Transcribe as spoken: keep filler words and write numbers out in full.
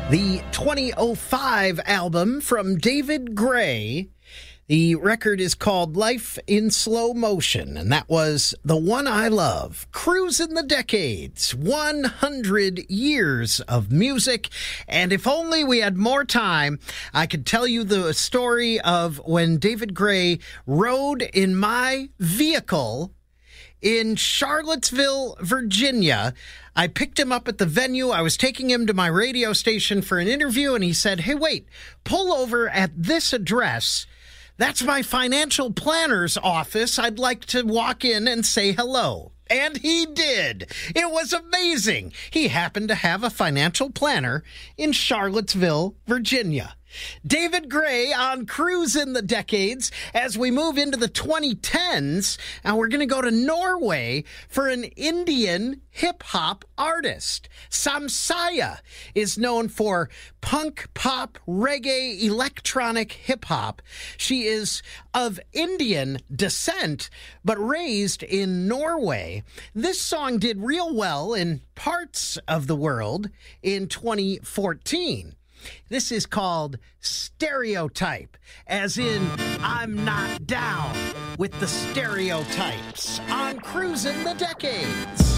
The twenty oh five album from David Gray. The record is called Life in Slow Motion, and that was The One I Love. Cruising the Decades, one hundred years of music, and if only we had more time, I could tell you the story of when David Gray rode in my vehicle in Charlottesville, Virginia. I picked him up at the venue. I was taking him to my radio station for an interview, and he said, "Hey, wait, pull over at this address. That's my financial planner's office. I'd like to walk in and say hello." And he did. It was amazing. He happened to have a financial planner in Charlottesville, Virginia. David Gray on Cruising the Decades as we move into the twenty tens. Now we're going to go to Norway for an Indian hip-hop artist. Samsaya is known for punk, pop, reggae, electronic hip-hop. She is of Indian descent, but raised in Norway. This song did real well in parts of the world in twenty fourteen. This is called Stereotype, as in I'm not down with the stereotypes on Cruising the Decades.